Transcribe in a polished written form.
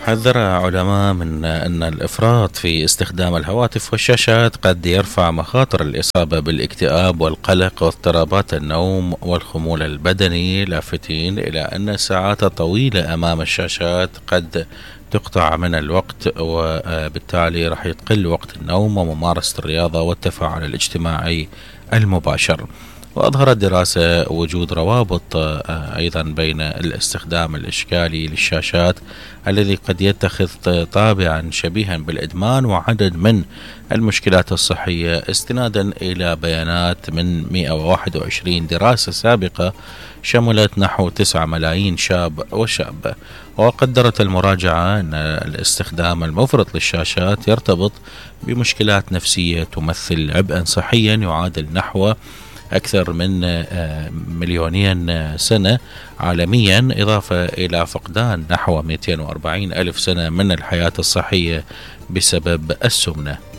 حذر علماء من أن الإفراط في استخدام الهواتف والشاشات قد يرفع مخاطر الإصابة بالاكتئاب والقلق واضطرابات النوم والخمول البدني، لافتين إلى أن الساعات الطويلة أمام الشاشات قد تقطع من الوقت، وبالتالي راح يقل وقت النوم وممارسة الرياضة والتفاعل الاجتماعي المباشر. وأظهرت دراسة وجود روابط أيضا بين الاستخدام الإشكالي للشاشات الذي قد يتخذ طابعا شبيها بالإدمان وعدد من المشكلات الصحية، استنادا إلى بيانات من 121 دراسة سابقة شملت نحو 9 ملايين شاب وشابة. وقدرت المراجعة أن الاستخدام المفرط للشاشات يرتبط بمشكلات نفسية تمثل عبئا صحيا يعادل نحو أكثر من 2 مليون سنة عالميا، إضافة إلى فقدان نحو 240 ألف سنة من الحياة الصحية بسبب السمنة.